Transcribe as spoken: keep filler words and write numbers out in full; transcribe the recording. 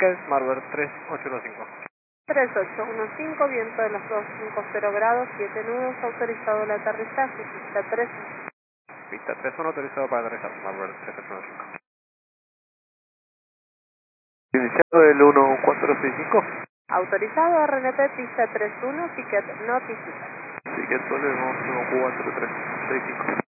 Ticket, Smartbird tres ocho uno cinco. tres ocho uno cinco, viento de los dos cincuenta grados, siete nudos, autorizado el aterrizaje, pista tres. Pista tres uno, autorizado para aterrizar, Smartbird tres ocho uno cinco. Iniciado el uno cuatro seis cinco. Autorizado, R N P, pista tres uno, ticket notification. Ticket volvemos uno cuatro tres seis cinco.